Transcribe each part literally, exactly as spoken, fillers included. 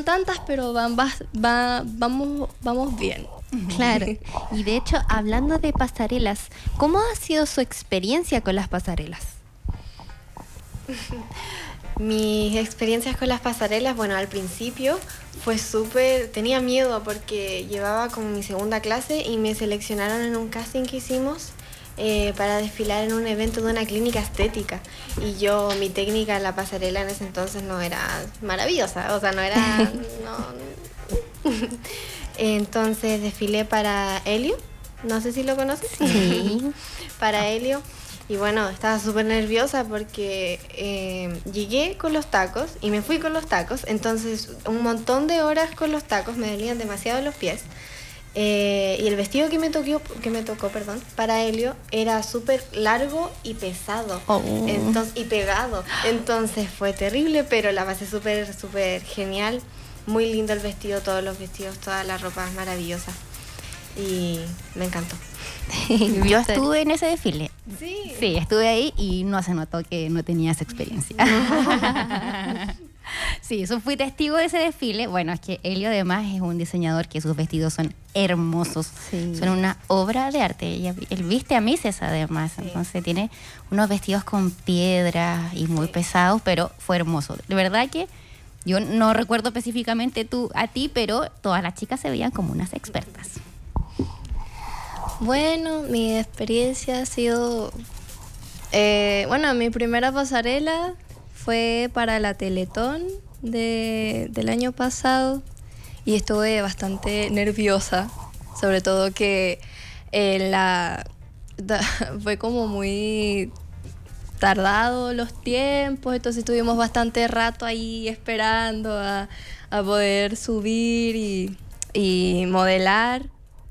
tantas, pero van, va, va, vamos, vamos bien. Claro, y de hecho, hablando de pasarelas, ¿cómo ha sido su experiencia con las pasarelas? Mis experiencias con las pasarelas, bueno, al principio fue súper, tenía miedo porque llevaba como mi segunda clase y me seleccionaron en un casting que hicimos eh, para desfilar en un evento de una clínica estética. Y yo, mi técnica en la pasarela en ese entonces no era maravillosa, o sea, no era... no. Entonces desfilé para Helio, no sé si lo conoces. Sí. Para Helio. Y bueno, estaba súper nerviosa porque eh, llegué con los tacos y me fui con los tacos. Entonces, un montón de horas con los tacos, me dolían demasiado los pies. Eh, y el vestido que me tocó, que me tocó perdón, para Helio era súper largo y pesado. Oh. Entonces, y pegado. Entonces fue terrible, pero la pasé súper, súper genial. Muy lindo el vestido, todos los vestidos, toda la ropa es maravillosa. Y me encantó. Yo estuve en ese desfile. Sí. Sí, estuve ahí y no se notó que no tenías experiencia. Sí, yo fui testigo de ese desfile. Bueno, es que Helio además es un diseñador que sus vestidos son hermosos. Sí. Son una obra de arte. Y él viste a Mises además. Sí. Entonces tiene unos vestidos con piedras y muy Sí. pesados, pero fue hermoso. De verdad que yo no recuerdo específicamente tú a ti, pero todas las chicas se veían como unas expertas. Bueno, mi experiencia ha sido... Eh, bueno, mi primera pasarela fue para la Teletón de, del año pasado y estuve bastante nerviosa, sobre todo que eh, la, da, fue como muy tardado los tiempos, entonces estuvimos bastante rato ahí esperando a, a poder subir y, y modelar.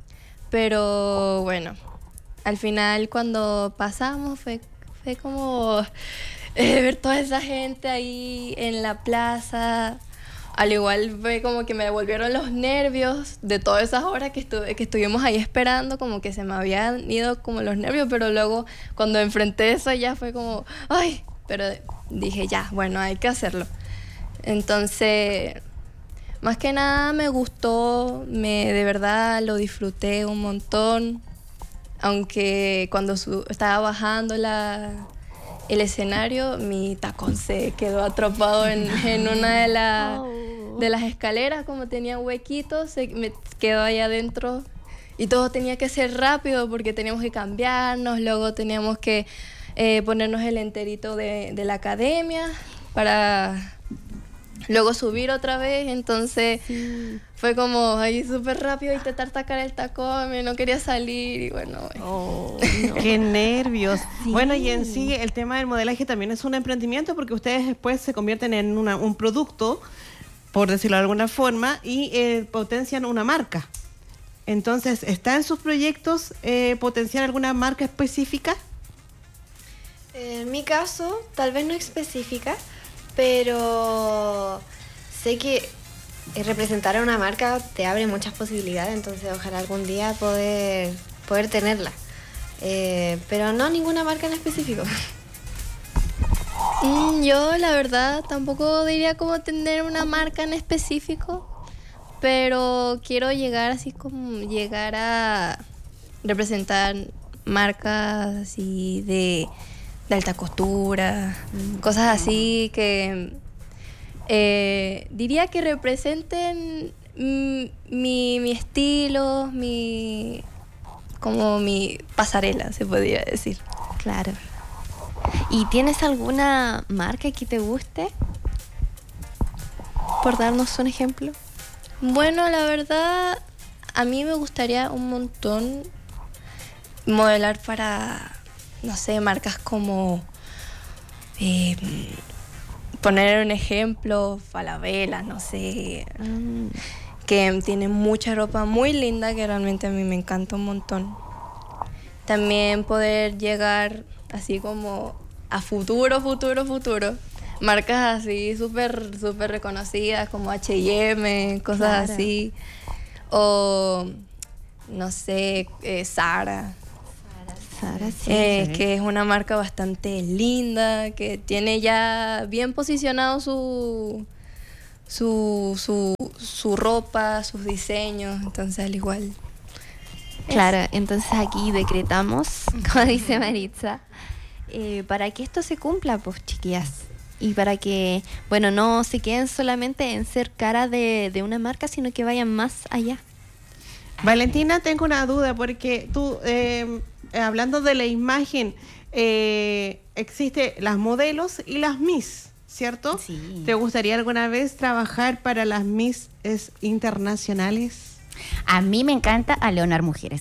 Pero bueno, al final cuando pasamos fue, fue como eh, ver toda esa gente ahí en la plaza. Al igual fue como que me devolvieron los nervios de todas esas horas que, estuve, que estuvimos ahí esperando, como que se me habían ido como los nervios, pero luego cuando enfrenté eso ya fue como, ay, pero dije ya, bueno, hay que hacerlo. Entonces... Más que nada me gustó, me, de verdad lo disfruté un montón, aunque cuando su, estaba bajando la, el escenario, mi tacón se quedó atrapado en, en una de, la, de las escaleras, como tenía huequitos, se me quedó ahí adentro y todo tenía que ser rápido porque teníamos que cambiarnos, luego teníamos que eh, ponernos el enterito de, de la academia para... Luego subir otra vez, entonces sí. Fue como ahí súper rápido intentar sacar el tacón, no quería salir y bueno. Oh, no. ¡Qué nervios! Sí. Bueno, y en sí el tema del modelaje también es un emprendimiento porque ustedes después se convierten en una, un producto, por decirlo de alguna forma, y eh, potencian una marca. Entonces, ¿está en sus proyectos eh, potenciar alguna marca específica? En mi caso, tal vez no específica, pero sé que representar a una marca te abre muchas posibilidades, entonces ojalá algún día poder, poder tenerla. Eh, pero no ninguna marca en específico. Mm, yo la verdad tampoco diría como tener una marca en específico, pero quiero llegar así como llegar a representar marcas así de... de alta costura, mm. cosas así que eh, diría que representen mi, mi estilo, mi como mi pasarela, se podría decir. Claro. ¿Y tienes alguna marca que te guste? Por darnos un ejemplo. Bueno, la verdad, a mí me gustaría un montón modelar para... no sé, marcas como, eh, poner un ejemplo, Falabella, no sé, mm. que tienen mucha ropa muy linda que realmente a mí me encanta un montón. También poder llegar así como a futuro, futuro, futuro. Marcas así súper, súper reconocidas como H y M, cosas claro. así. O, no sé, eh, Zara. Zara, sí, eh, sí. Que es una marca bastante linda, que tiene ya bien posicionado su, su, su, su ropa, sus diseños, entonces al igual. Claro, entonces aquí decretamos, como dice Maritza, eh, para que esto se cumpla, pues chiquillas. Y para que, bueno, no se queden solamente en ser cara de, de una marca, sino que vayan más allá. Valentina, tengo una duda porque tú, eh, hablando de la imagen, eh, existe las modelos y las Miss, ¿cierto? Sí. ¿Te gustaría alguna vez trabajar para las Miss internacionales? A mí me encanta a Leonar Mujeres.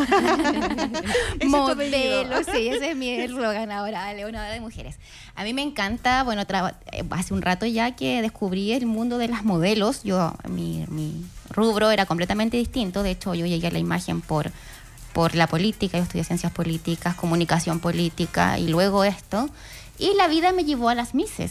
Ese es tu apellido. Modelos, sí, ese es mi eslogan ahora, Leonora de Mujeres. A mí me encanta, bueno, traba- eh, hace un rato ya que descubrí el mundo de las modelos. Yo, mi, mi rubro era completamente distinto. De hecho, yo llegué a la imagen por, por la política. Yo estudié ciencias políticas, comunicación política y luego esto. Y la vida me llevó a las Misses.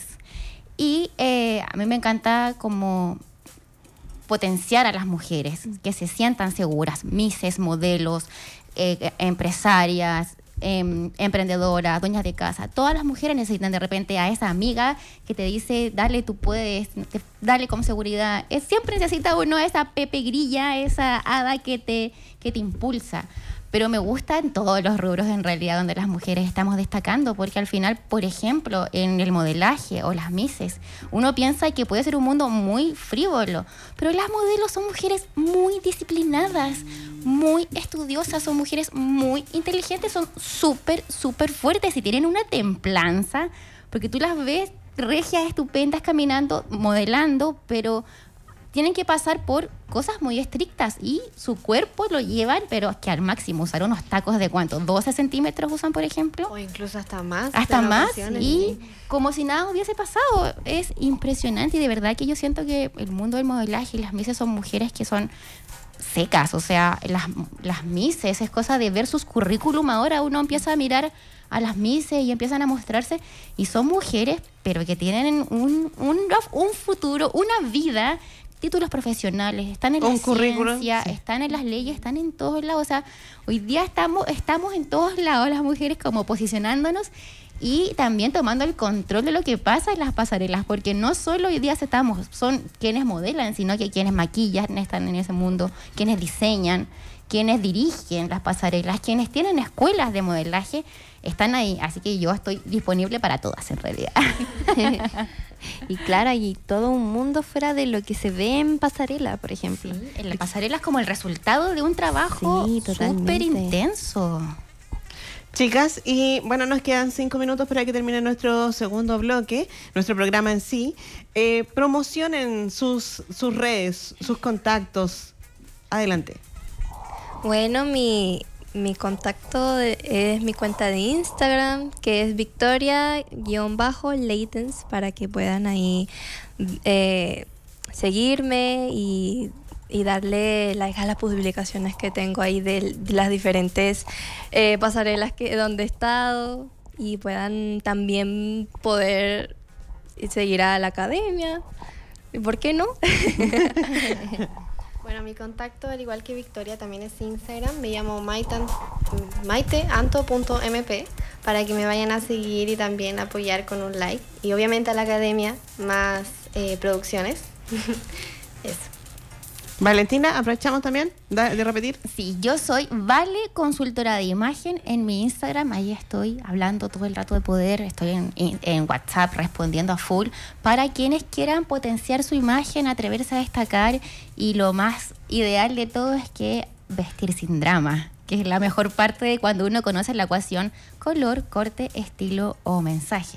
Y eh, a mí me encanta como potenciar a las mujeres, que se sientan seguras, mises, modelos, eh, empresarias, eh, emprendedoras, dueñas de casa. Todas las mujeres necesitan de repente a esa amiga que te dice, dale, tú puedes, te, dale con seguridad. Es, siempre necesita uno a esa Pepe Grilla, esa hada que te, que te impulsa. Pero me gusta en todos los rubros en realidad donde las mujeres estamos destacando, porque al final, por ejemplo, en el modelaje o las mises, uno piensa que puede ser un mundo muy frívolo, pero las modelos son mujeres muy disciplinadas, muy estudiosas, son mujeres muy inteligentes, son súper, súper fuertes y tienen una templanza, porque tú las ves regias, estupendas, caminando, modelando, pero tienen que pasar por cosas muy estrictas y su cuerpo lo llevan, pero es que al máximo, usar unos tacos de ¿cuánto? doce centímetros usan, por ejemplo. O incluso hasta más. Hasta en más, ocasiones, y sí. como si nada hubiese pasado. Es impresionante y de verdad que yo siento que el mundo del modelaje y las misses son mujeres que son secas, o sea, las, las misses es cosa de ver sus currículum. Ahora uno empieza a mirar a las misses y empiezan a mostrarse y son mujeres, pero que tienen un, un, un futuro, una vida, títulos profesionales, están en Un la currículum, ciencia, sí. están en las leyes, están en todos lados. O sea, hoy día estamos, estamos en todos lados las mujeres como posicionándonos y también tomando el control de lo que pasa en las pasarelas, porque no solo hoy día estamos, son quienes modelan, sino que quienes maquillan están en ese mundo, quienes diseñan, quienes dirigen las pasarelas, quienes tienen escuelas de modelaje, están ahí. Así que yo estoy disponible para todas en realidad. Y claro, hay todo un mundo fuera de lo que se ve en pasarela, por ejemplo. Sí, en la pasarela es como el resultado de un trabajo Sí, totalmente. súper intenso. Chicas, y bueno, nos quedan cinco minutos para que termine nuestro segundo bloque, nuestro programa en sí. Eh, promocionen sus, sus redes, sus contactos. Adelante. Bueno, mi, mi contacto de- es mi cuenta de Instagram, que es Victoria-Leitens, para que puedan ahí eh, seguirme y, y darle like a las publicaciones que tengo ahí de, de las diferentes eh, pasarelas que, donde he estado, y puedan también poder seguir a la academia. ¿Y por qué no? Bueno, mi contacto, al igual que Victoria, también es Instagram. Me llamo maitan- maiteanto punto m p para que me vayan a seguir y también apoyar con un like. Y obviamente a la academia, más eh, producciones. Eso. Valentina, aprovechamos también de, de repetir. Sí, yo soy Vale, consultora de imagen en mi Instagram. Ahí estoy hablando todo el rato de poder. Estoy en, en, en WhatsApp respondiendo a full para quienes quieran potenciar su imagen, atreverse a destacar. Y lo más ideal de todo es que vestir sin drama, que es la mejor parte de cuando uno conoce la ecuación color, corte, estilo o mensaje.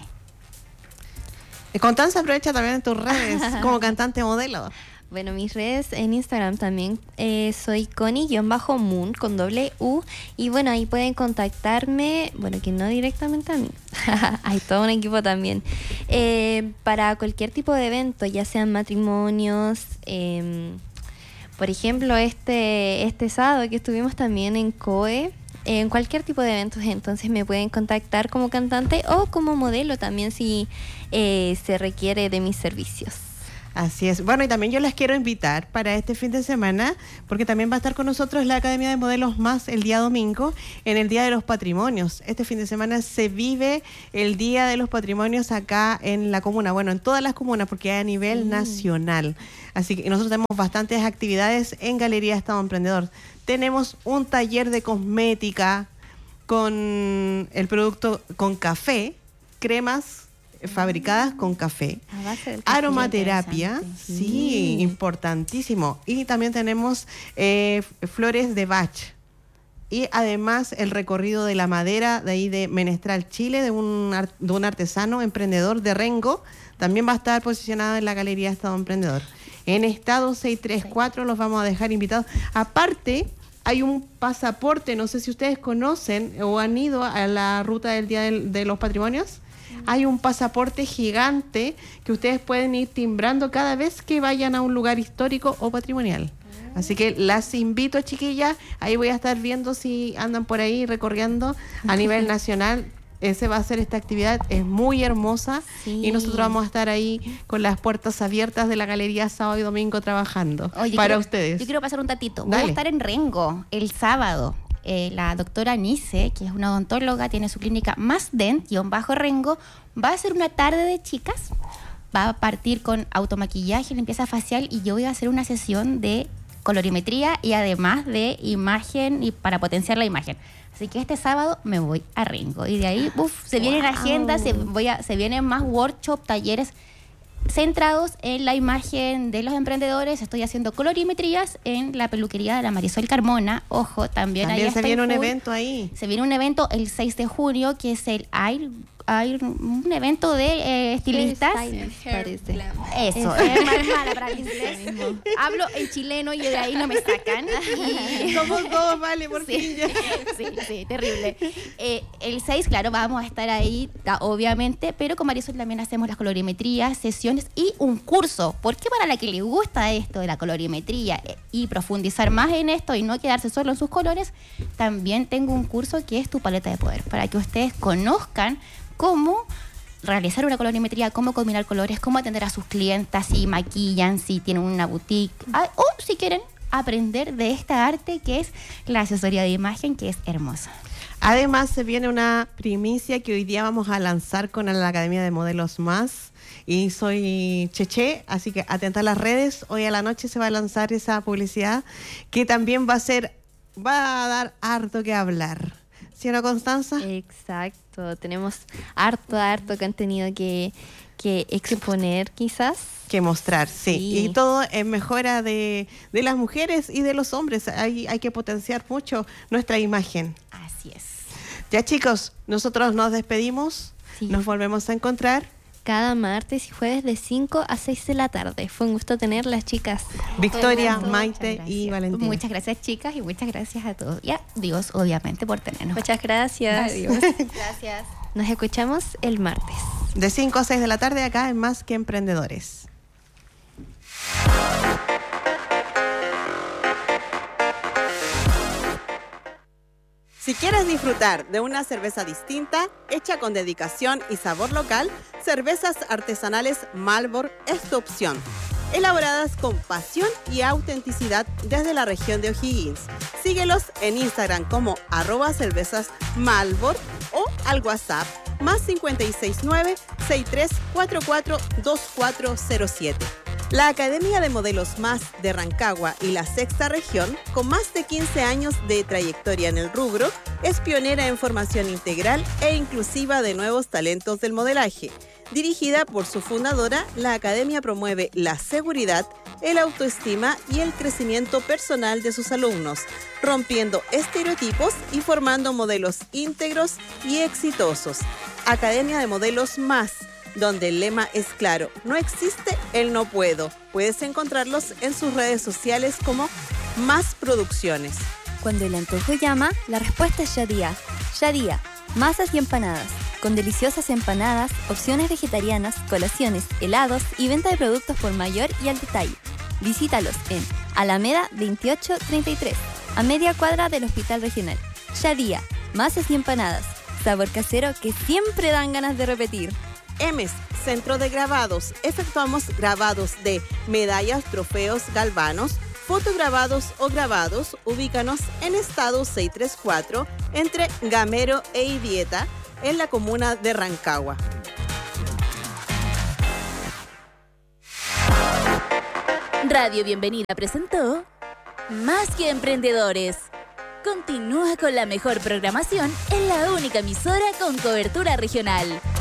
Eh, Constanza, aprovecha también tus redes como cantante modelo. Bueno, mis redes en Instagram también eh, soy Connie-Moon con doble U. Y bueno, ahí pueden contactarme, bueno, que no directamente a mí. Hay todo un equipo también. Eh, para cualquier tipo de evento, ya sean matrimonios. Eh, por ejemplo, este, este sábado que estuvimos también en C O E. En cualquier tipo de eventos, entonces me pueden contactar como cantante o como modelo también si eh, se requiere de mis servicios. Así es. Bueno, y también yo les quiero invitar para este fin de semana, porque también va a estar con nosotros la Academia de Modelos Más el día domingo, en el Día de los Patrimonios. Este fin de semana se vive el Día de los Patrimonios acá en la comuna, bueno, en todas las comunas, porque es a nivel sí. nacional. Así que nosotros tenemos bastantes actividades en Galería Estado Emprendedor. Tenemos un taller de cosmética con el producto con café, cremas fabricadas con café, café aromaterapia, sí, sí, importantísimo, y también tenemos eh, flores de Bach, y además el recorrido de la madera de ahí de Menestral, Chile, de un, de un artesano emprendedor de Rengo, también va a estar posicionado en la Galería Estado Emprendedor. En Estado seiscientos treinta y cuatro los vamos a dejar invitados. Aparte, hay un pasaporte, no sé si ustedes conocen o han ido a la ruta del Día de, de los Patrimonios. Hay un pasaporte gigante que ustedes pueden ir timbrando cada vez que vayan a un lugar histórico o patrimonial. Así que las invito, chiquillas. Ahí voy a estar viendo si andan por ahí recorriendo a nivel nacional. Ese va a ser esta actividad, es muy hermosa, sí. y nosotros vamos a estar ahí con las puertas abiertas de la galería sábado y domingo trabajando. Oye, para quiero, ustedes. Yo quiero pasar un tatito. Dale. Voy a estar en Rengo el sábado. Eh, la doctora Nice, que es una odontóloga, tiene su clínica Más Dent, guión bajo Rengo, va a hacer una tarde de chicas, va a partir con automaquillaje, limpieza facial, y yo voy a hacer una sesión de colorimetría y además de imagen y para potenciar la imagen. Así que este sábado me voy a Rengo y de ahí uf, se vienen wow. agendas, se, voy a, se vienen más workshops, talleres centrados en la imagen de los emprendedores. Estoy haciendo colorimetrías en la peluquería de la Marisol Carmona. Ojo, también, también ahí se viene un evento ahí. Se viene un evento el seis de junio que es el Air, Air un evento de eh, estilistas. Parece. Eso, es más mala para el inglés. Hablo en chileno y de ahí no me sacan. Y... Somos dos, vale, por sí, fin ya. Sí, sí, terrible. Eh, el seis, claro, vamos a estar ahí, obviamente, pero con Marisol también hacemos las colorimetrías, sesiones y un curso. Porque para la que le gusta esto de la colorimetría y profundizar más en esto y no quedarse solo en sus colores, también tengo un curso que es Tu Paleta de Poder, para que ustedes conozcan cómo realizar una colorimetría, cómo combinar colores, cómo atender a sus clientas, si maquillan, si tienen una boutique, o si quieren aprender de esta arte que es la asesoría de imagen, que es hermosa. Además, se viene una primicia que hoy día vamos a lanzar con la Academia de Modelos Más. Y soy Cheche, así que atenta a las redes. Hoy a la noche se va a lanzar esa publicidad que también va a ser, va a dar harto que hablar. ¿Sí o no, Constanza? Exacto, tenemos harto, harto contenido que, que exponer quizás. Que mostrar, sí. sí. Y todo en mejora de, de las mujeres y de los hombres. Hay, hay que potenciar mucho nuestra imagen. Así es. Ya, chicos, nosotros nos despedimos. Sí. Nos volvemos a encontrar cada martes y jueves de cinco a seis de la tarde. Fue un gusto tenerlas, chicas. Victoria, Maite y Valentina. Muchas gracias, chicas, y muchas gracias a todos. Y a Dios, obviamente, por tenernos. Muchas gracias. Adiós. Gracias. Nos escuchamos el martes. De cinco a seis de la tarde acá en Más que Emprendedores. Si quieres disfrutar de una cerveza distinta, hecha con dedicación y sabor local, Cervezas Artesanales Malbor es tu opción. Elaboradas con pasión y autenticidad desde la región de O'Higgins. Síguelos en Instagram como arroba cervezas Malbor o al WhatsApp más cinco seis nueve, seis tres cuatro cuatro, dos cuatro cero siete. La Academia de Modelos Más de Rancagua y la Sexta Región, con más de quince años de trayectoria en el rubro, es pionera en formación integral e inclusiva de nuevos talentos del modelaje. Dirigida por su fundadora, la Academia promueve la seguridad, el autoestima y el crecimiento personal de sus alumnos, rompiendo estereotipos y formando modelos íntegros y exitosos. Academia de Modelos Más, donde el lema es claro, no existe el no puedo. Puedes encontrarlos en sus redes sociales como Más Producciones. Cuando el antojo llama, la respuesta es Yadía. Yadía, masas y empanadas, con deliciosas empanadas, opciones vegetarianas, colaciones, helados y venta de productos por mayor y al detalle. Visítalos en Alameda veintiocho treinta y tres, a media cuadra del Hospital Regional. Yadía, masas y empanadas, sabor casero que siempre dan ganas de repetir. Emes, Centro de Grabados. Efectuamos grabados de medallas, trofeos, galvanos, fotograbados o grabados. Ubícanos en estado seiscientos treinta y cuatro entre Gamero e Idieta, en la comuna de Rancagua. Radio Bienvenida presentó Más que Emprendedores. Continúa con la mejor programación en la única emisora con cobertura regional.